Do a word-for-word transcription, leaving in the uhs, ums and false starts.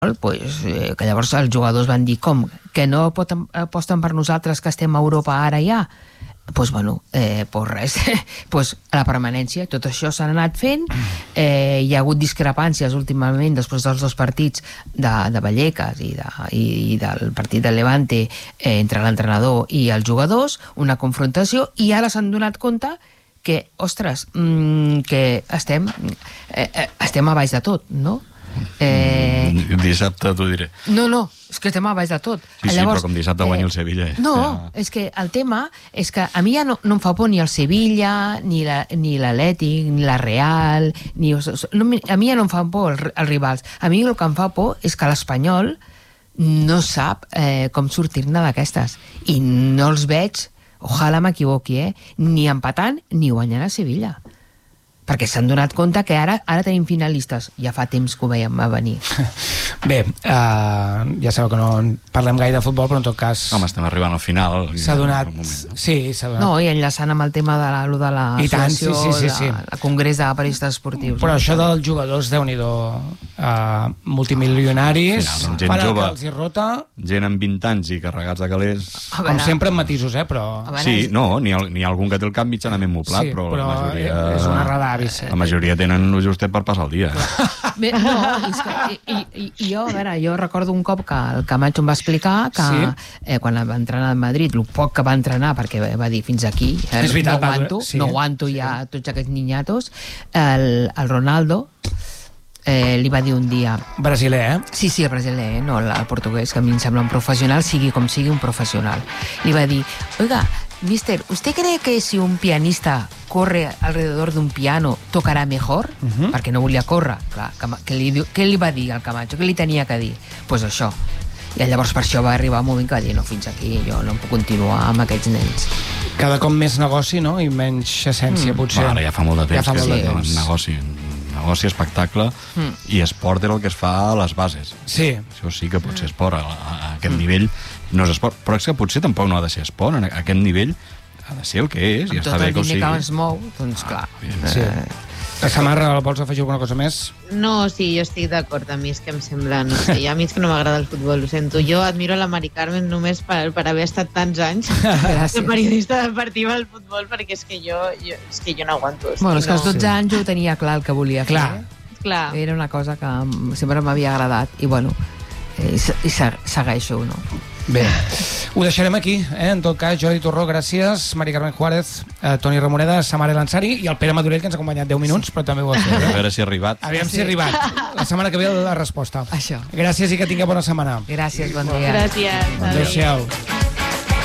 pues, eh, que llavors els jugadors van dir com, que no pot, aposten per nosaltres que estem a Europa ara ja? Pues bueno, eh, pues res, pues la permanència, tot això s'ha anat fent, eh, hi ha hagut discrepàncies últimament després dels dos partits de, de Vallecas i, de, i, i del partit de Levante eh, entre l'entrenador i els jugadors, una confrontació, i ara s'han donat compte que, ostres, mmm, que estem, eh, eh, estem a baix de tot, no? Eh... Dissabte t'ho diré. No, no, és que estem a baix de tot. Sí, sí, Llavors, però com dissabte guanya eh, el Sevilla. Eh? No, ja... és que el tema és que a mi ja no, no em fa por ni el Sevilla, ni l'Atlètic, ni la Real, ni... No, a mi ja no em fan por els, els rivals. A mi el que em fa por és que l'Espanyol no sap eh, com sortir-ne d'aquestes. I no els veig, ojalà m'equivoqui, eh, ni empatant ni guanyant a Sevilla. Perquè s'han donat compte que ara ara tenim finalistes. Ja fa temps que ho veiem a venir. Bé, uh, ja sabeu que no parlem gaire de futbol, però en tot cas... Home, estem arribant al final. S'ha donat... Sí, s'ha donat... No, i enllaçant amb el tema de la, de la associació, sí, sí, sí, sí. el Congrés de Periodistes Esportius. Però això dels jugadors, Déu-n'hi-do, uh, multimilionaris, final, gent fan jove, que els hi rota... Gent amb vint anys i carregats de calés... Com sempre amb matisos, eh, però... Sí, no, n'hi ha, ha algun que té el cap mitjanament moblat, sí, però, però la majoria... és una radar. La majoria tenen el justet per passar el dia. Bé, no, és que, i, i, i jo, a veure, jo recordo un cop que el Camacho em va explicar que sí? eh, quan va entrenar a Madrid, el poc que va entrenar, perquè va dir fins aquí, eh, veritat, no aguanto, sí, no aguanto sí. ja tots aquests niñatos, el, el Ronaldo eh, li va dir un dia... Brasiler, eh? Sí, sí, el brasiler, eh? No el, el portuguès, que a mi em sembla un professional, sigui com sigui un professional. Li va dir, oiga, mister, ¿usted cree que si un pianista corre alrededor d'un piano tocarà mejor? Uh-huh. Perquè no volia córrer. Clar, què li, què li va dir al Camacho? Què li tenia que dir? Doncs pues això. I llavors per això va arribar un moment que va dir no, fins aquí, jo no puc continuar amb aquests nens. Cada cop més negoci, no? I menys essència, mm. potser. Bueno, ja fa molt de temps ja fa que molt és de temps. negoci. Negoci, espectacle, mm. i esport era el que es fa a les bases. Sí. Això sí que pot ser esport. A, a aquest mm. nivell no és esport, però és que potser tampoc no ha de ser esport. A aquest nivell ha de ser el que és, i ja està bé que ho sigui. Tot el diner que es mou, doncs clar. Ah, sí. La Samarra, vols afegir alguna cosa més? No, sí, jo estic d'acord. A mi és que em sembla, no sé, a mi és que no m'agrada el futbol, ho sento. Jo admiro la Mari Carmen només per, per haver estat tants anys de periodista deportiva del futbol, perquè és que jo, jo, és que jo no aguanto. Bueno, és que als no... dotze anys jo tenia clar el que volia fer. Clar. Clar. Era una cosa que sempre m'havia agradat, i bueno, eh, i segueixo, no? Bé, ho deixarem aquí, eh? En tot cas, Jordi Torró, gràcies, Mari Carmen Juárez, eh, Toni Ramoneda, Samara Lansari i el Pere Madurell, que ens ha acompanyat deu minuts, però també ho ha fet. Eh? A veure si ha arribat. Aviam sí. si ha arribat. La setmana que ve la resposta. Això. Gràcies i que tingueu bona setmana. Gràcies, bon dia. Gràcies. Adéu-siau.